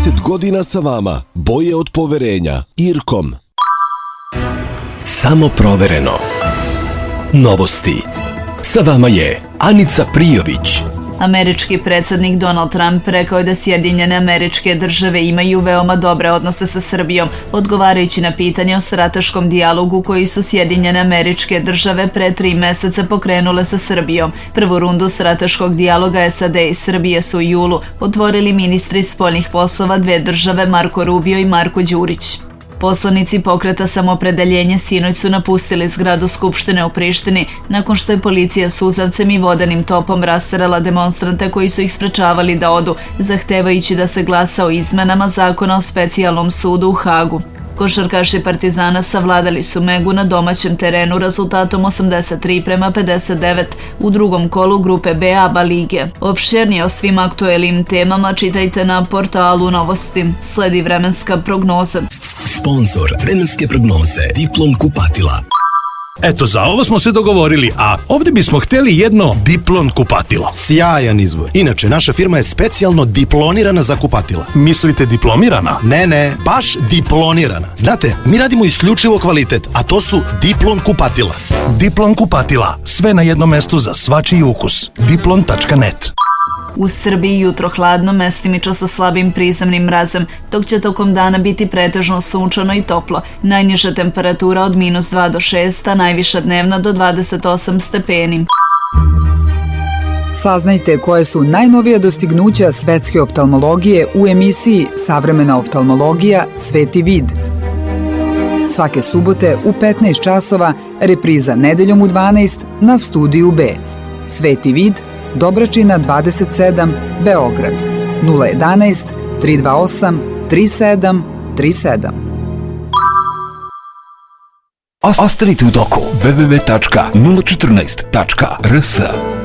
30 godina sa vama. Boje od poverenja. Irkom. Samo provereno. Novosti. Sa vama je Anica Prijović. Američki predsjednik Donald Trump rekao je da Sjedinjene Američke Države imaju veoma dobre odnose sa Srbijom, odgovarajući na pitanje o strateškom dijalogu koji su Sjedinjene Američke Države pre 3 meseca pokrenule sa Srbijom. Prvu rundu strateškog dijaloga SAD i Srbije su u julu otvorili ministri spoljnih poslova dve države Marko Rubio i Marko Đurić. Poslanici Pokreta Samoopredeljenje sinoć su napustili zgradu Skupštine u Prištini nakon što je policija suzavcem i vodenim topom rasterala demonstrante koji su ih sprečavali da odu, zahtevajući da se glasa o izmenama zakona o specijalnom sudu u Hagu. Košarkaši Partizana savladali su Megu na domaćem terenu rezultatom 83-59 u drugom kolu grupe B ABA lige. Opširnije o svim aktuelnim temama čitajte na portalu Novosti. Sledi vremenska prognoza. Sponzor vremenske prognoze Diplom kupatila. Eto, za ovo smo se dogovorili, a ovdje bismo htjeli jedno Diplon kupatilo. Sjajan izbor. Inače, naša firma je specijalno diplonirana za kupatila. Mislite diplomirana? Ne, baš diplonirana. Znate, mi radimo isključivo kvalitet, a to su Diplon kupatila. Diplon kupatila. Sve na jednom mestu za svačiji ukus. Diplon.net. U Srbiji jutro hladno, mestimično sa slabim prizemnim mrazem, dok će tokom dana biti pretežno sunčano i toplo. Najniža temperatura od -2 do 6, a najviša dnevna do 28 stepeni. Saznajte koje su najnovije dostignuća svetske oftalmologije u emisiji Savremena oftalmologija Sveti vid. Svake subote u 15 časova, repriza nedeljom u 12 na Studiju B. Sveti vid, Dobračina 27, Beograd, 011 328 3737. Ostanite u doku www.014.rs